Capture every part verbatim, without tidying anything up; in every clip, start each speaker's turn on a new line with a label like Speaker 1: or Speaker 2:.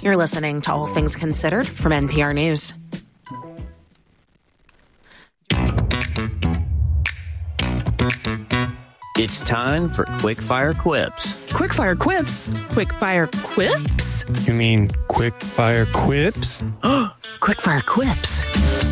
Speaker 1: You're listening to All Things Considered from N P R News.
Speaker 2: It's time for Quick-Fire Quips.
Speaker 3: Quick-Fire Quips? Quick-Fire Quips?
Speaker 4: You mean Quick-Fire Quips?
Speaker 2: Quick-Fire Quips.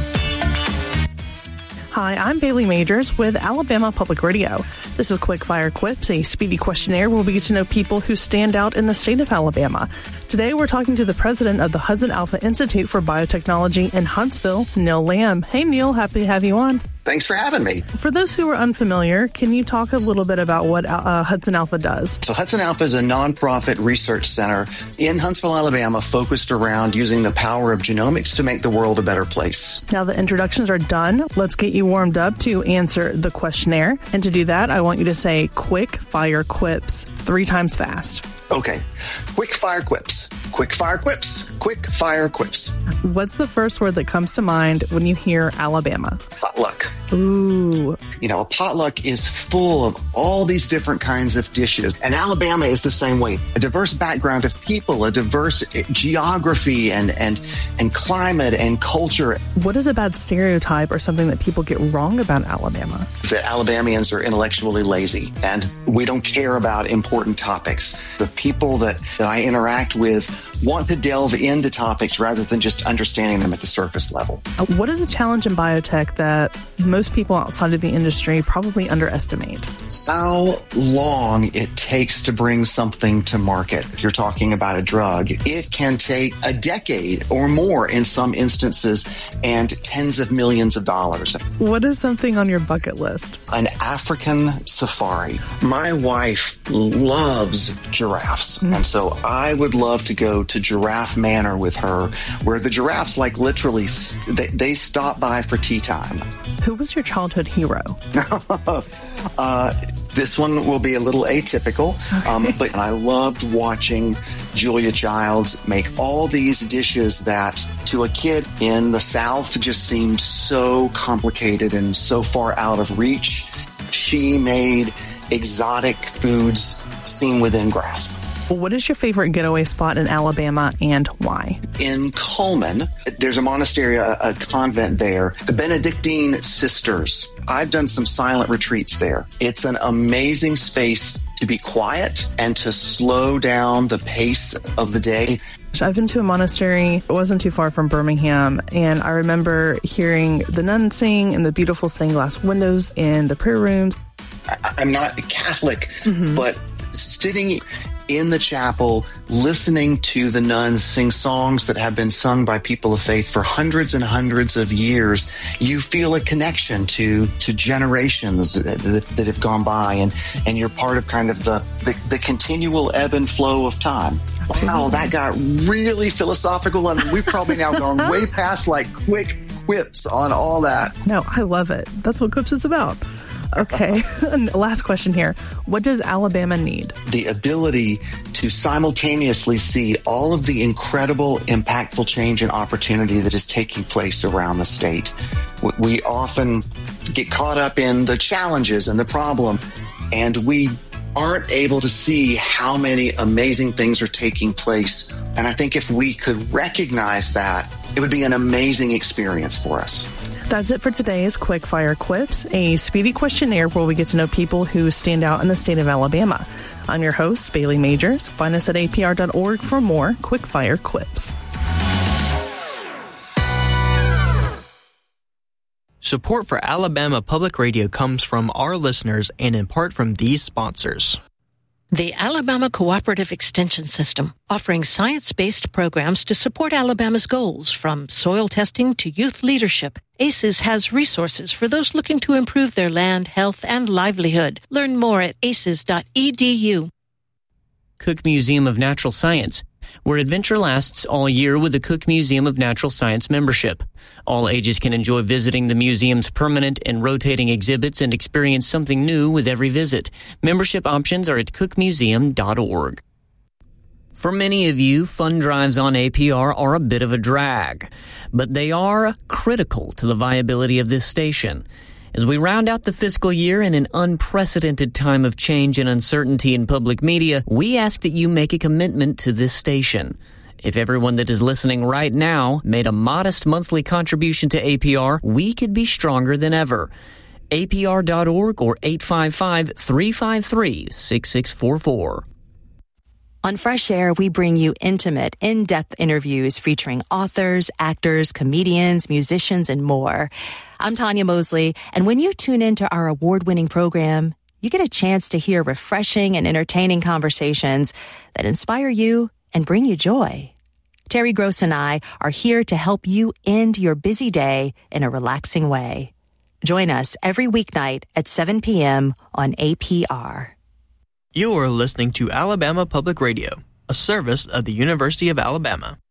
Speaker 3: Hi, I'm Bailey Majors with Alabama Public Radio. This is Quick-Fire Quips, a speedy questionnaire where we get to know people who stand out in the state of Alabama. Today, we're talking to the president of the Hudson Alpha Institute for Biotechnology in Huntsville, Neil Lamb. Hey, Neil, happy to have you on.
Speaker 5: Thanks for having me.
Speaker 3: For those who are unfamiliar, can you talk a little bit about what uh, Hudson Alpha does?
Speaker 5: So Hudson Alpha is a nonprofit research center in Huntsville, Alabama, focused around using the power of genomics to make the world a better place.
Speaker 3: Now the introductions are done. Let's get you warmed up to answer the questionnaire. And to do that, I want you to say quick fire quips three times fast.
Speaker 5: Okay. Quick fire quips. Quick fire quips. Quick fire quips.
Speaker 3: What's the first word that comes to mind when you hear Alabama?
Speaker 5: Potluck.
Speaker 3: Ooh.
Speaker 5: You know, a potluck is full of all these different kinds of dishes. And Alabama is the same way. A diverse background of people, a diverse geography and, and, and climate and culture.
Speaker 3: What is a bad stereotype or something that people get wrong about Alabama?
Speaker 5: That Alabamians are intellectually lazy and we don't care about important topics. The people that, that I interact with want to delve into topics rather than just understanding them at the surface level.
Speaker 3: What is a challenge in biotech that most people outside of the industry probably underestimate?
Speaker 5: How long it takes to bring something to market. If you're talking about a drug, it can take a decade or more in some instances and tens of millions of dollars.
Speaker 3: What is something on your bucket list?
Speaker 5: An African safari. My wife loves giraffes, mm. and so I would love to go to Giraffe Manor with her, where the giraffes, like literally, they, they stop by for tea time.
Speaker 3: Who was your childhood hero?
Speaker 5: uh, this one will be a little atypical, okay. um, but I loved watching Julia Childs make all these dishes that to a kid in the South just seemed so complicated and so far out of reach. She made exotic foods seem within grasp.
Speaker 3: What is your favorite getaway spot in Alabama and why?
Speaker 5: In Coleman, there's a monastery, a, a convent there, the Benedictine Sisters. I've done some silent retreats there. It's an amazing space to be quiet and to slow down the pace of the day.
Speaker 3: I've been to a monastery. It wasn't too far from Birmingham, and I remember hearing the nuns sing and the beautiful stained glass windows in the prayer rooms.
Speaker 5: I, I'm not Catholic, mm-hmm. but sitting in the chapel, listening to the nuns sing songs that have been sung by people of faith for hundreds and hundreds of years, you feel a connection to to generations that, that, that have gone by, and, and you're part of kind of the, the, the continual ebb and flow of time. Wow, that got really philosophical, and we've probably now gone way past like quick quips on all that.
Speaker 3: No, I love it. That's what Quips is about. Okay. Last question here. What does Alabama need?
Speaker 5: The ability to simultaneously see all of the incredible, impactful change and opportunity that is taking place around the state. We often get caught up in the challenges and the problem, and we aren't able to see how many amazing things are taking place. And I think if we could recognize that, it would be an amazing experience for us.
Speaker 3: That's it for today's Quick Fire Quips, a speedy questionnaire where we get to know people who stand out in the state of Alabama. I'm your host, Bailey Majors. Find us at A P R dot org for more Quick Fire Quips.
Speaker 6: Support for Alabama Public Radio comes from our listeners and in part from these sponsors.
Speaker 7: The Alabama Cooperative Extension System, offering science-based programs to support Alabama's goals, from soil testing to youth leadership. ACES has resources for those looking to improve their land, health, and livelihood. Learn more at aces dot e d u.
Speaker 2: Cook Museum of Natural Science, where adventure lasts all year with the Cook Museum of Natural Science membership. All ages can enjoy visiting the museum's permanent and rotating exhibits and experience something new with every visit. Membership options are at cook museum dot org. For many of you, fund drives on A P R are a bit of a drag, but they are critical to the viability of this station. As we round out the fiscal year in an unprecedented time of change and uncertainty in public media, we ask that you make a commitment to this station. If everyone that is listening right now made a modest monthly contribution to A P R, we could be stronger than ever. A P R dot org or eight five five, three five three, six six four four.
Speaker 8: On Fresh Air, we bring you intimate, in-depth interviews featuring authors, actors, comedians, musicians, and more. I'm Tanya Mosley, and when you tune into our award-winning program, you get a chance to hear refreshing and entertaining conversations that inspire you and bring you joy. Terry Gross and I are here to help you end your busy day in a relaxing way. Join us every weeknight at seven p.m. on A P R.
Speaker 6: You are listening to Alabama Public Radio, a service of the University of Alabama.